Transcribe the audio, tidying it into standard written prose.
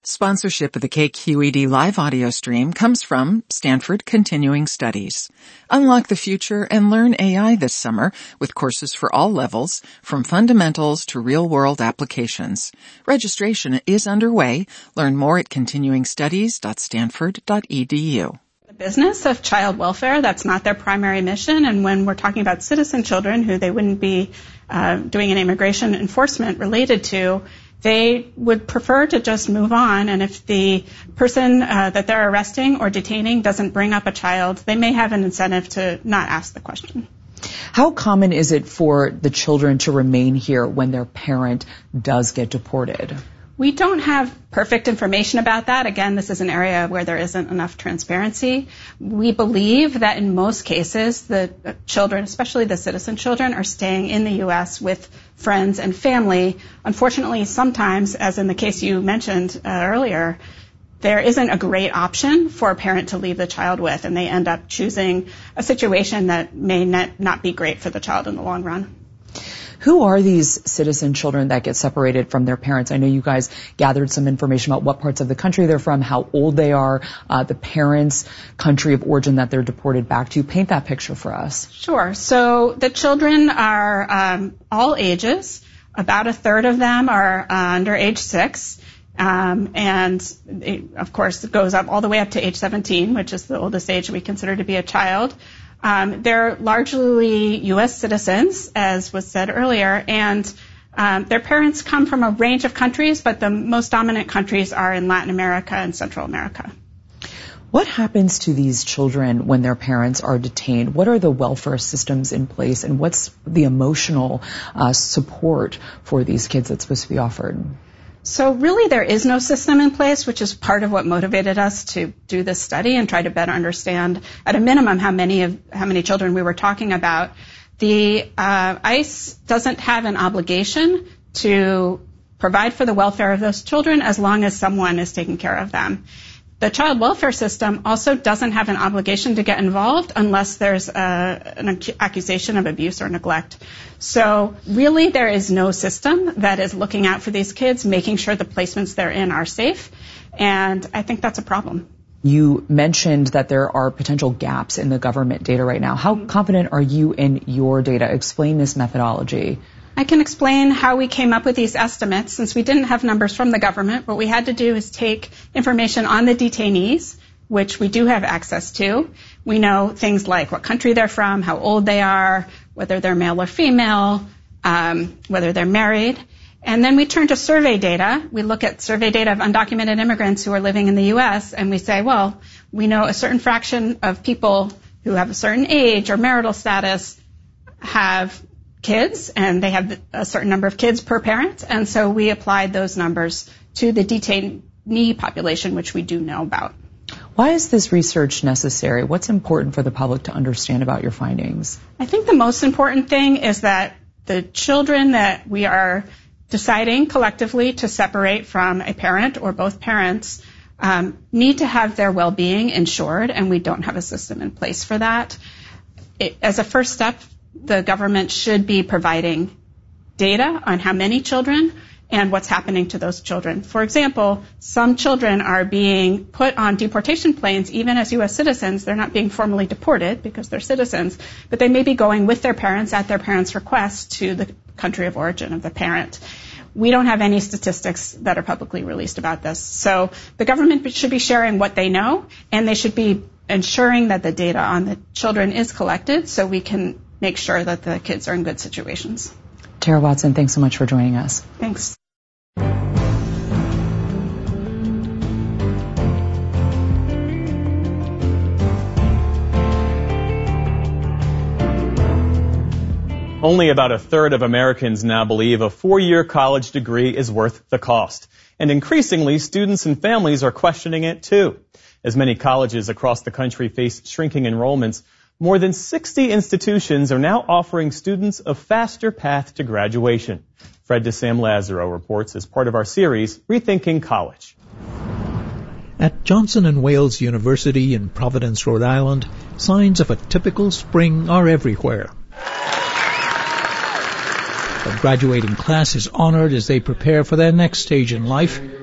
Sponsorship of the KQED live audio stream comes from Stanford Continuing Studies. Unlock the future and learn AI this summer with courses for all levels, from fundamentals to real-world applications. Registration is underway. Learn more at continuingstudies.stanford.edu. The business of child welfare, that's not their primary mission. And when we're talking about citizen children who they wouldn't be doing an immigration enforcement related to, they would prefer to just move on, and if the person that they're arresting or detaining doesn't bring up a child, they may have an incentive to not ask the question. How common is it for the children to remain here when their parent does get deported? We don't have perfect information about that. Again, this is an area where there isn't enough transparency. We believe that in most cases, the children, especially the citizen children, are staying in the U.S. with friends and family. Unfortunately, sometimes, as in the case you mentioned earlier, there isn't a great option for a parent to leave the child with, and they end up choosing a situation that may not be great for the child in the long run. Who are these citizen children that get separated from their parents? I know you guys gathered some information about what parts of the country they're from, how old they are, the parents' country of origin that they're deported back to. Paint that picture for us. Sure. So the children are all ages. About a third of them are under age 6. And of course, it goes up all the way up to age 17, which is the oldest age we consider to be a child. They're largely U.S. citizens, as was said earlier, and their parents come from a range of countries, but the most dominant countries are in Latin America and Central America. What happens to these children when their parents are detained? What are the welfare systems in place, and what's the emotional support for these kids that's supposed to be offered? So really there is no system in place, which is part of what motivated us to do this study and try to better understand at a minimum how many children we were talking about. The ICE doesn't have an obligation to provide for the welfare of those children as long as someone is taking care of them. The child welfare system also doesn't have an obligation to get involved unless there's an accusation of abuse or neglect. So really there is no system that is looking out for these kids, making sure the placements they're in are safe, and I think that's a problem. You mentioned that there are potential gaps in the government data right now. How confident are you in your data? Explain this methodology. I can explain how we came up with these estimates. Since we didn't have numbers from the government, what we had to do is take information on the detainees, which we do have access to. We know things like what country they're from, how old they are, whether they're male or female, whether they're married. And then we turn to survey data. We look at survey data of undocumented immigrants who are living in the U.S., and we say, well, we know a certain fraction of people who have a certain age or marital status have kids, and they have a certain number of kids per parent, and so we applied those numbers to the detainee population, which we do know about. Why is this research necessary? What's important for the public to understand about your findings? I think the most important thing is that the children that we are deciding collectively to separate from a parent or both parents need to have their well-being insured, and we don't have a system in place for that. As a first step, the government should be providing data on how many children and what's happening to those children. For example, some children are being put on deportation planes even as U.S. citizens. They're not being formally deported because they're citizens, but they may be going with their parents at their parents' request to the country of origin of the parent. We don't have any statistics that are publicly released about this. So the government should be sharing what they know, and they should be ensuring that the data on the children is collected so we can make sure that the kids are in good situations. Tara Watson, thanks so much for joining us. Thanks. Only about a third of Americans now believe a 4-year college degree is worth the cost. And increasingly, students and families are questioning it too. As many colleges across the country face shrinking enrollments, more than 60 institutions are now offering students a faster path to graduation. Fred DeSam Lazaro reports as part of our series, Rethinking College. At Johnson & Wales University in Providence, Rhode Island, signs of a typical spring are everywhere. The graduating class is honored as they prepare for their next stage in life,